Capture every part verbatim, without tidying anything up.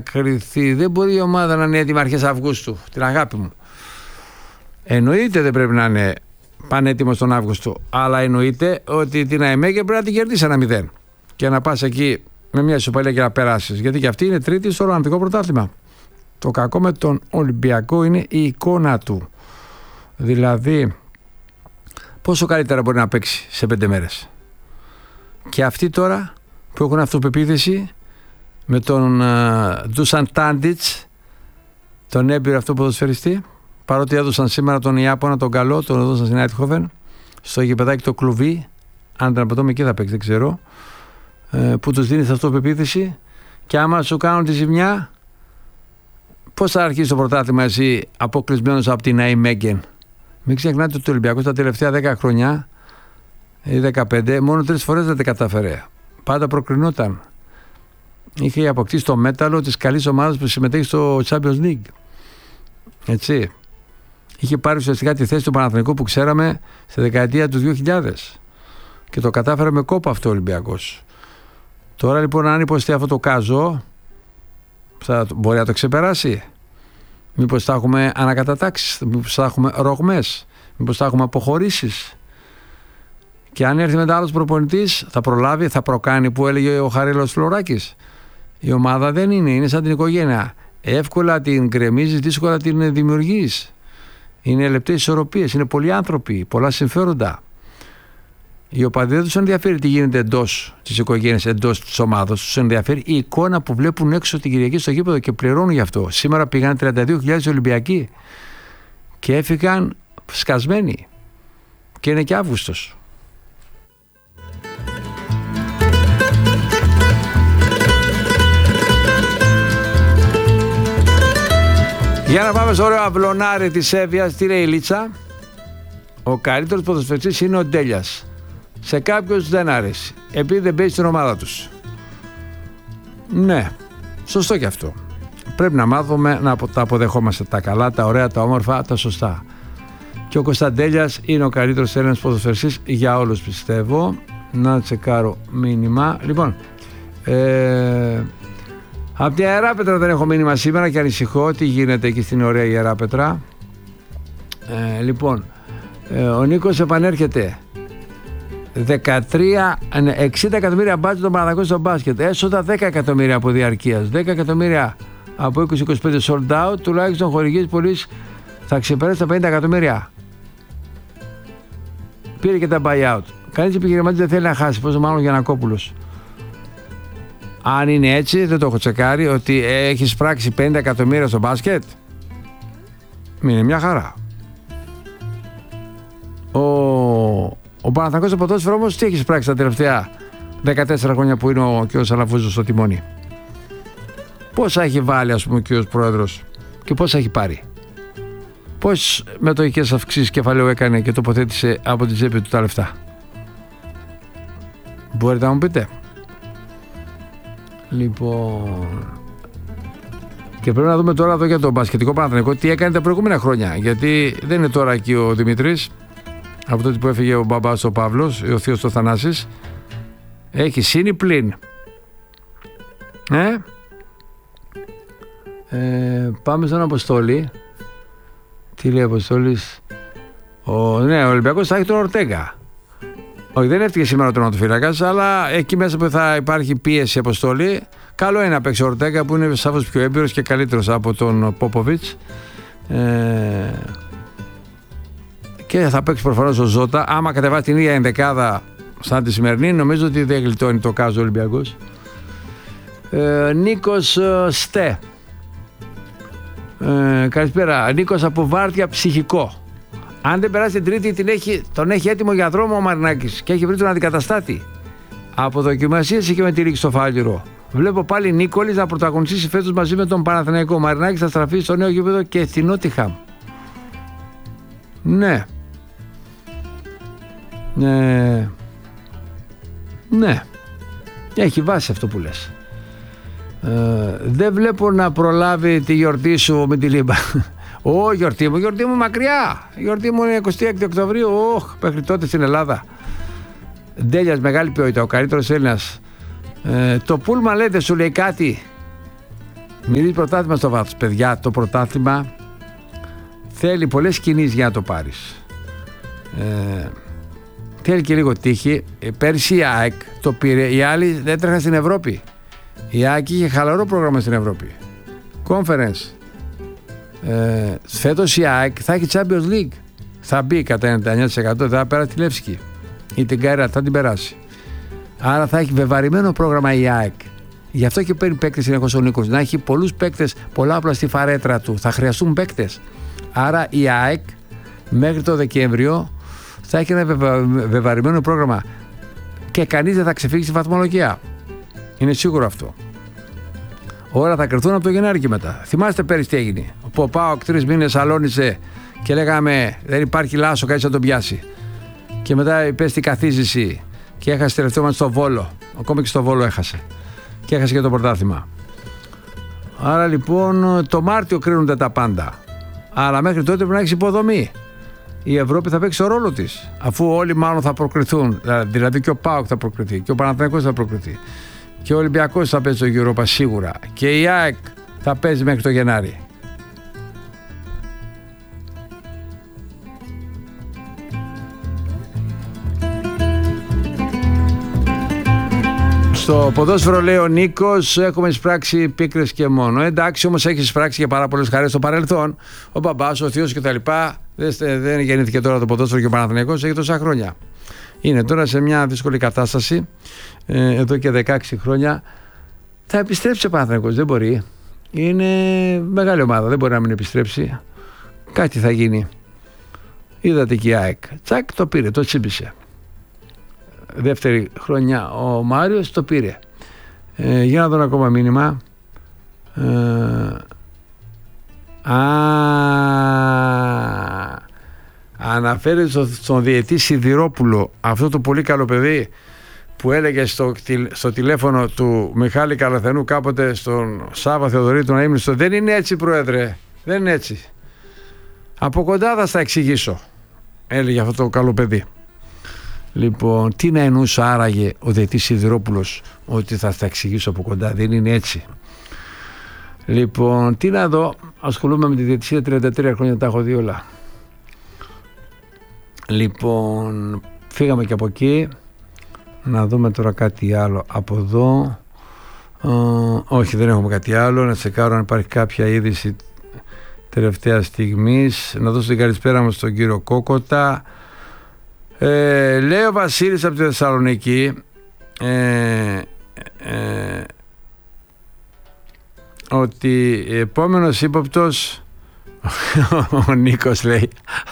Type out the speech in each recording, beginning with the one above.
κριθεί. Δεν μπορεί η ομάδα να είναι έτοιμη αρχές Αυγούστου. Την αγάπη μου. Εννοείται δεν πρέπει να είναι πανέτοιμος τον Αύγουστο. Αλλά εννοείται ότι την ΑΕΜΕΚΕ πρέπει να την κερδίσει ένα μηδέν. Και να πας εκεί με μια ισοπαλία και να περάσεις. Γιατί και αυτή είναι τρίτη στο Ολλανδικό Πρωτάθλημα. Το κακό με τον Ολυμπιακό είναι η εικόνα του. Δηλαδή, πόσο καλύτερα μπορεί να παίξει σε πέντε μέρες. Και αυτοί τώρα που έχουν αυτοπεποίθηση με τον Ντούσαν Τάντιτς, τον έμπειρο αυτό ποδοσφαιριστή, παρότι έδωσαν σήμερα τον Ιάπωνα, τον καλό, τον έδωσαν στην Άιτχοβεν, στο γηπεδάκι το κλουβί, αν δεν απαντώμε εκεί θα παίξει, δεν ξέρω, που τους δίνει αυτοπεποίθηση, και άμα σου κάνουν τη ζημιά, πώς θα αρχίσει το πρωτάθλημα εσύ αποκλεισμένος από την ΑΕΜΕΚΕΝ? Μην ξεχνάτε ότι ο Ολυμπιακός τα τελευταία δέκα χρόνια ή δεκαπέντε μόνο τρεις φορές δεν τα κατάφερε. Πάντα προκρινόταν. Είχε αποκτήσει το μέταλλο της καλής ομάδας που συμμετέχει στο Champions League. Έτσι. Είχε πάρει ουσιαστικά τη θέση του Παναθηναϊκού που ξέραμε στη δεκαετία του δύο χιλιάδες. Και το κατάφερε με κόπο αυτό ο Ολυμπιακός. Τώρα λοιπόν, αν υποστεί αυτό το κάζο, θα μπορεί να το ξεπεράσει? Μήπως θα έχουμε ανακατατάξεις, μήπως θα έχουμε ρογμές, μήπως θα έχουμε αποχωρήσεις? Και αν έρθει μετά άλλος προπονητής, θα προλάβει, θα προκάνει, που έλεγε ο Χαρίλαος Φλωράκης? Η ομάδα δεν είναι, είναι σαν την οικογένεια. Εύκολα την γκρεμίζεις, δύσκολα την δημιουργείς. Είναι λεπτές ισορροπίες, είναι πολλοί άνθρωποι, πολλά συμφέροντα. Οι οπαδοί δεν τους ενδιαφέρει τι γίνεται εντός της οικογένειας, εντός της ομάδας. Τους ενδιαφέρει η εικόνα που βλέπουν έξω την Κυριακή στο γήπεδο και πληρώνουν γι' αυτό. Σήμερα πήγαν τριάντα δύο χιλιάδες Ολυμπιακοί και έφυγαν σκασμένοι. Και είναι και Αύγουστος. Για να πάμε στο ωραίο αυλονάρι της Εύβοιας, τι λέει η Λίτσα? Ο καλύτερος ποδοσφαιριστής είναι ο Ντέλιας. Σε κάποιους δεν άρεσε, επειδή δεν παίζει στην ομάδα τους. Ναι, σωστό και αυτό. Πρέπει να μάθουμε να τα αποδεχόμαστε τα καλά, τα ωραία, τα όμορφα, τα σωστά. Και ο Κωνσταντέλιας είναι ο καλύτερος Έλληνας ποδοσφαιριστής για όλους, πιστεύω. Να τσεκάρω μήνυμα. Λοιπόν, ε, από την Ιεράπετρα δεν έχω μήνυμα σήμερα και ανησυχώ τι γίνεται εκεί στην ωραία Ιεράπετρα. Ε, λοιπόν, ε, ο Νίκος επανέρχεται. δεκατρία, εξήντα εκατομμύρια μπάτζετ τον Παναθηναϊκό στο μπάσκετ. Έσοδα δέκα εκατομμύρια από διαρκείας. δέκα εκατομμύρια από είκοσι είκοσι πέντε sold out. Τουλάχιστον χορηγής πωλής θα ξεπεράσει τα πενήντα εκατομμύρια. Πήρε και τα buyout. Κανείς επιχειρηματής δεν θέλει να χάσει. Πόσο μάλλον Γιαννακόπουλος. Αν είναι έτσι, δεν το έχω τσεκάρει, ότι έχεις πράξει πενήντα εκατομμύρια στο μπάσκετ, είναι μια χαρά. Ο, ο Παναθηναϊκός στο ποδόσφαιρο όμως τι έχεις πράξει τα τελευταία δεκατέσσερα χρόνια που είναι ο κ. Σαλαφούζος στο τιμόνι? Πόσα έχει βάλει, ας πούμε, ο κ. Πρόεδρος, και πόσα έχει πάρει? Πόσες μετοχικές αυξήσεις κεφαλαίου έκανε και τοποθέτησε από την τσέπη του τα λεφτά? Μπορείτε να μου πείτε? Λοιπόν, και πρέπει να δούμε τώρα εδώ για τον μπασκετικό Παναθηναϊκό τι έκανε τα προηγούμενα χρόνια. Γιατί δεν είναι τώρα εκεί ο Δημήτρης, από τότε που έφυγε ο μπαμπάς ο Παύλος, ο θείος του Θανάσης. Έχει σύνη πλην. Ε? Ε, πάμε στον Αποστόλη. Τι λέει ο Αποστόλης? Ο, ναι, ο Ολυμπιακός θα έχει τον Ορτέγκα. Όχι, δεν έφυγε σήμερα ο τερματοφύλακας, αλλά εκεί μέσα που θα υπάρχει πίεση, Αποστόλη, καλό είναι να παίξει ο Ορτέγκα που είναι σαφώς πιο έμπειρος και καλύτερος από τον Πόποβιτς. Ε, και θα παίξει προφανώς ο Ζώτα. Άμα κατεβάσει την ίδια ενδεκάδα σαν τη σημερινή, νομίζω ότι δεν γλιτώνει το κάζο Ολυμπιακός. Ε, Νίκος Στέ. Ε, καλησπέρα. Νίκος από Βάρδια, ψυχικό. Αν δεν περάσει την Τρίτη, την έχει, τον έχει έτοιμο για δρόμο ο Μαρινάκης και έχει βρει τον αντικαταστάτη. Από δοκιμασίες είχε με τη ρήξη στο Φάληρο. Βλέπω πάλι Νίκολης να πρωταγωνιστήσει φέτος μαζί με τον Παναθηναϊκό. Ο Μαρινάκης θα στραφεί στο νέο γήπεδο και στη Νότιχαμ. Ναι. Ναι. Ναι. Έχει βάση αυτό που λες. Ε, δεν βλέπω να προλάβει τη γιορτή σου με τη Λίμπα. Ω, γιορτή μου, γιορτή μου μακριά. Η γιορτή μου είναι εικοστή έκτη Οκτωβρίου. Όχ, μέχρι τότε στην Ελλάδα. Ντέλιας, μεγάλη ποιότητα, ο καλύτερος Έλληνας. Ε, το πούλμα λέτε, σου λέει κάτι? Μυρίζει πρωτάθλημα στο βάθος. Παιδιά, το πρωτάθλημα θέλει πολλές κινήσεις για να το πάρεις. Ε, θέλει και λίγο τύχη. Ε, πέρσι η ΑΕΚ το πήρε, οι άλλοι δεν τρέχαν στην Ευρώπη. Η ΑΕΚ είχε χαλαρό πρόγραμμα στην Ευρώπη. Conference. Ε, φέτος η ΑΕΚ θα έχει Champions League. Θα μπει κατά ενενήντα εννέα τοις εκατό, δεν θα περάσει τη Λεύσκη ή την Καϊράτ, θα την περάσει. Άρα θα έχει βεβαρημένο πρόγραμμα η ΑΕΚ. Γι' αυτό και παίρνει παίκτες συνεχώς ο Νίκος. Να έχει πολλούς παίκτες, πολλάπλα στη φαρέτρα του. Θα χρειαστούν παίκτες. Άρα η ΑΕΚ μέχρι το Δεκέμβριο θα έχει ένα βεβα... βεβαρημένο πρόγραμμα. Και κανείς δεν θα ξεφύγει στη βαθμολογία. Είναι σίγουρο αυτό. Όλα θα κρυφθούν από το Γενάρη και μετά. Θυμάστε πέρυσι τι έγινε. Ο ΠΑΟΚ τρεις μήνες αλώνησε και λέγαμε δεν υπάρχει Λάσο, κάτι θα τον πιάσει. Και μετά υπέστη καθίζηση και έχασε τελευταίο μάτι στο Βόλο. Ακόμα και στο Βόλο έχασε. Και έχασε και το πρωτάθλημα. Άρα λοιπόν το Μάρτιο κρίνονται τα πάντα. Αλλά μέχρι τότε πρέπει να έχει υποδομή. Η Ευρώπη θα παίξει το ρόλο της. Αφού όλοι μάλλον θα προκριθούν. Δηλαδή και ο ΠΑΟΚ θα προκριθεί. Και ο Παναθηναϊκός θα προκριθεί. Και ο Ολυμπιακός θα παίζει το Europa σίγουρα. Και η ΑΕΚ θα παίζει μέχρι το Γενάρη. Στο ποδόσφαιρο, λέει ο Νίκος, έχουμε εισπράξει πίκρες και μόνο. Εντάξει, όμως έχει εισπράξει και πάρα πολλές χαρές στο παρελθόν. Ο μπαμπάς, ο θείος κτλ. Δεν, δεν γεννήθηκε τώρα το ποδόσφαιρο και ο Παναθηναϊκός, έχει τόσα χρόνια. Είναι τώρα σε μια δύσκολη κατάσταση, ε, εδώ και δεκαέξι χρόνια. Θα επιστρέψει ο Παναθηναϊκός, δεν μπορεί. Είναι μεγάλη ομάδα, δεν μπορεί να μην επιστρέψει. Κάτι θα γίνει. Είδατε και η ΑΕΚ. Τσακ, το πήρε, το τσίμπησε. Δεύτερη χρονιά ο Μάριος το πήρε. Ε, για να δω ακόμα μήνυμα. Ε, α, αναφέρεται στο, στον διαιτή Σιδηρόπουλο, αυτό το πολύ καλό παιδί που έλεγε στο, στο τηλέφωνο του Μιχάλη Καλαθενού κάποτε στον Σάβα Θεοδωρήτου να ήμουν στο. Δεν είναι έτσι, πρόεδρε, δεν είναι έτσι. Από κοντά θα στα εξηγήσω, έλεγε αυτό το καλό παιδί. Λοιπόν, τι να εννοούσε άραγε ο διαιτής Σιδηρόπουλος ότι θα τα εξηγήσω από κοντά, δεν είναι έτσι. Λοιπόν, τι να δω, ασχολούμαι με τη διαιτησία τριάντα τρία χρόνια, τα έχω δει όλα. Λοιπόν, φύγαμε και από εκεί. Να δούμε τώρα κάτι άλλο από εδώ. Ε, όχι, δεν έχουμε κάτι άλλο. Να τσεκάρω αν υπάρχει κάποια είδηση τελευταία στιγμής. Να δώσω την καλησπέρα μου στον κύριο Κόκοτα. Ε, λέει ο Βασίλης από τη Θεσσαλονίκη, ε, ε, ότι επόμενος ύποπτος ο Νίκος λέει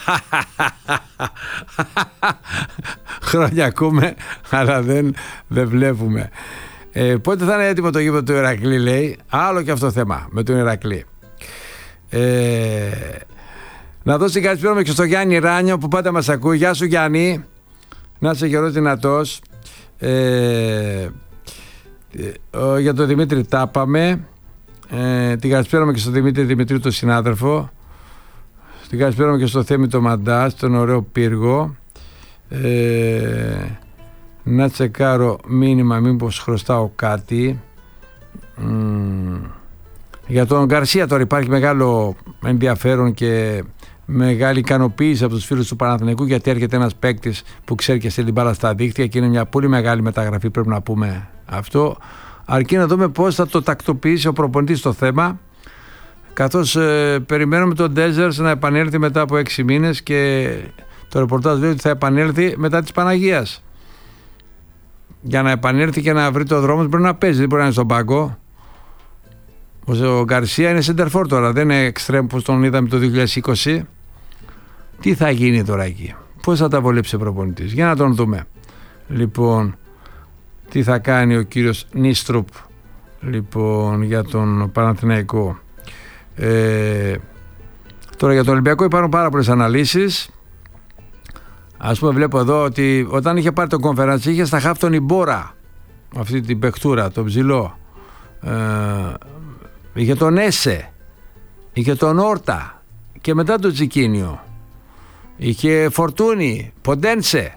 χρόνια ακούμε αλλά δεν, δεν βλέπουμε. Ε, πότε θα είναι έτοιμο το γήπεδο του Ηρακλή, λέει. Άλλο και αυτό θέμα με τον Ηρακλή. ε, Να δώσω την καλησπέρα και στο Γιάννη Ράνιο που πάντα μας ακούει. Γεια σου Γιάννη, να είσαι γερός δυνατός. ε, ε, Για τον Δημήτρη τάπαμε. ε, Την καλησπέρα και στον Δημήτρη Δημητρίου, τον συνάδελφο. Την καλησπέρα και στο Θέμη το Μαντά, τον ωραίο πύργο. ε, Να τσεκάρω μήνυμα μήπως χρωστάω κάτι. Μ, για τον Γκαρσία τώρα υπάρχει μεγάλο ενδιαφέρον και μεγάλη ικανοποίηση από τους φίλους του Παναθηναϊκού, γιατί έρχεται ένας παίκτης που ξέρει και στέλνει την μπάλα στα δίχτυα και είναι μια πολύ μεγάλη μεταγραφή, πρέπει να πούμε αυτό. Αρκεί να δούμε πώς θα το τακτοποιήσει ο προπονητής το θέμα, καθώς ε, περιμένουμε τον Ντέζερς να επανέλθει μετά από έξι μήνες και το ρεπορτάζ λέει ότι θα επανέλθει μετά της Παναγίας. Για να επανέλθει και να βρει το δρόμο πρέπει να παίζει, δεν μπορεί να είναι στον πάγκο. Ο Γκαρσία είναι center for τώρα, δεν είναι extreme όπως τον είδαμε το δύο χιλιάδες είκοσι. Τι θα γίνει τώρα εκεί, πώς θα τα βολέψει ο προπονητής, για να τον δούμε. Λοιπόν, τι θα κάνει ο κύριος Νίστρουπ, λοιπόν, για τον Παναθηναϊκό. ε, Τώρα για τον Ολυμπιακό υπάρχουν πάρα πολλές αναλύσεις. Ας πούμε, βλέπω εδώ ότι όταν είχε πάρει το conference είχε στα χαφ τον Ιμπόρα, αυτή την παιχτούρα, τον ψηλό. ε, Είχε τον Έσε, είχε τον Όρτα και μετά τον Τζικίνιο. Είχε Φορτούνι, Ποντένσε.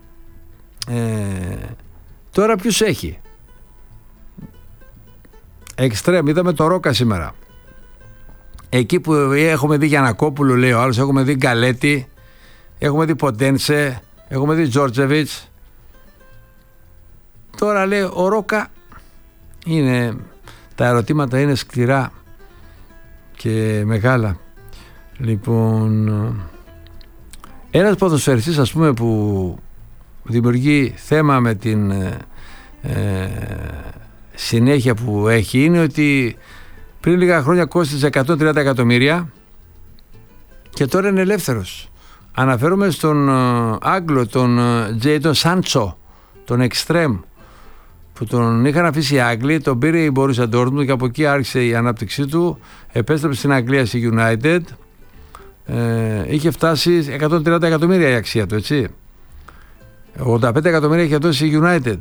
Ε, τώρα ποιους έχει? Εξτρέμ, είδαμε το Ρόκα σήμερα. Εκεί που έχουμε δει Γιαννακόπουλο, λέει ο άλλος, έχουμε δει Γκαλέτη, έχουμε δει Ποντένσε, έχουμε δει Τζόρτζεβιτς. Τώρα λέει ο Ρόκα, είναι, τα ερωτήματα είναι σκληρά και μεγάλα. Λοιπόν, ένας ποδοσφαιριστής, ας πούμε, που δημιουργεί θέμα με την ε, συνέχεια που έχει, είναι ότι πριν λίγα χρόνια κόστιζε εκατόν τριάντα εκατομμύρια και τώρα είναι ελεύθερος. Αναφέρομαι στον ε, Άγγλο, τον Τζέιντον Σάντσο, τον Εξτρέμ, που τον είχαν αφήσει οι Άγγλοι, τον πήρε η Borussia Dortmund και από εκεί άρχισε η ανάπτυξή του, επέστρεψε στην Αγγλία, στη United, ε, είχε φτάσει εκατόν τριάντα εκατομμύρια η αξία του, έτσι. ογδόντα πέντε εκατομμύρια είχε δώσει η United.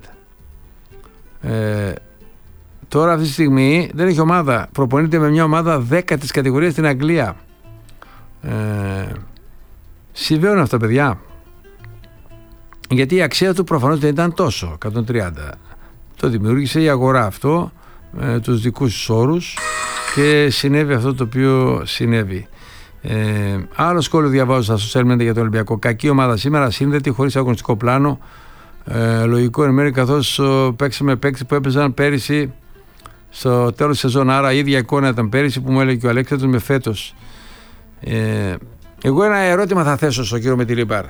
Ε, τώρα αυτή τη στιγμή δεν έχει ομάδα, προπονείται με μια ομάδα δέκα της κατηγορίας στην Αγγλία. Ε, συμβαίνουν αυτά, παιδιά, γιατί η αξία του προφανώς δεν ήταν τόσο, εκατόν τριάντα. Το δημιούργησε η αγορά αυτό, με τους δικούς τους όρους, και συνέβη αυτό το οποίο συνέβη. Ε, άλλο σχόλιο διαβάζω στα social media για το Ολυμπιακό. Κακή ομάδα σήμερα, σύνδετη, χωρίς αγωνιστικό πλάνο. Ε, λογικό εν μέρει, καθώς ε, παίξαμε παίκτες που έπαιζαν πέρυσι στο τέλος της σεζόν. Άρα η ίδια εικόνα ήταν πέρυσι, που μου έλεγε και ο Αλέξανδρος, με φέτος. Ε, εγώ ένα ερώτημα θα θέσω στον κύριο Μετιλίμπαρ.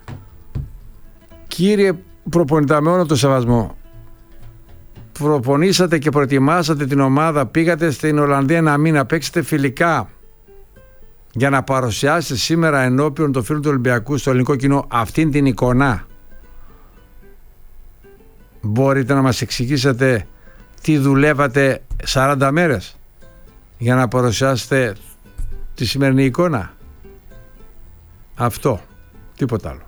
Κύριε προπονητά, με όλο το σεβασμό, προπονήσατε και προετοιμάσατε την ομάδα, πήγατε στην Ολλανδία ένα μήνα, παίξετε φιλικά, για να παρουσιάσετε σήμερα ενώπιον των φίλων του Ολυμπιακού στο ελληνικό κοινό αυτήν την εικόνα. Μπορείτε να μας εξηγήσετε τι δουλεύατε σαράντα μέρες για να παρουσιάσετε τη σημερινή εικόνα? Αυτό, τίποτα άλλο.